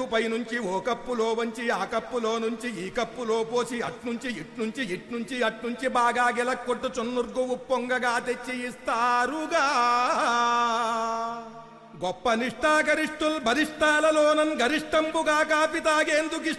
పైనుంచి ఓ కప్పులో వంచి ఆ కప్పులో నుంచి ఈ కప్పులో పోసి అట్నుంచి ఇట్నుంచి ఇట్నుంచి అట్నుంచి బాగా గిలక్కొట్టు చున్నుర్గు ఉప్పొంగగా తెచ్చి ఇస్తారుగా. గొప్ప నిష్ఠాగరిష్ఠుల్ బరిష్టాలలోనన్ గరిష్టంబుగా కాపి తాగేందుకు